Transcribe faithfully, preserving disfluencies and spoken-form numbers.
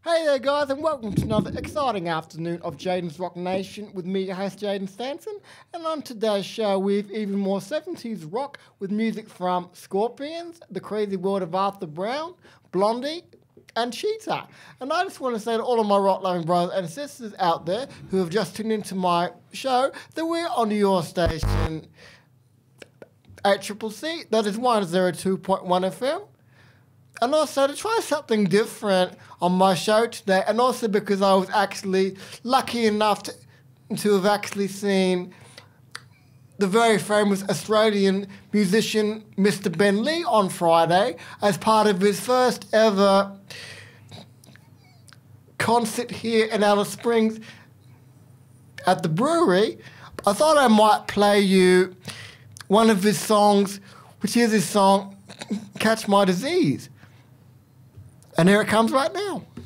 Hey there guys, and welcome to another exciting afternoon of Jaden's Rock Nation with me, your host Jaden Stanson. And on today's show we have even more seventies rock with music from Scorpions, The Crazy World of Arthur Brown, Blondie, and Cheetah. And I just want to say to all of my rock-loving brothers and sisters out there who have just tuned into my show that we're on your station, A C C C, that is one oh two point one F M. And also to try something different on my show today, and also because I was actually lucky enough to, to have actually seen the very famous Australian musician Mister Ben Lee on Friday as part of his first ever concert here in Alice Springs at the brewery. I thought I might play you one of his songs, which is his song, Catch My Disease. And here it comes right now.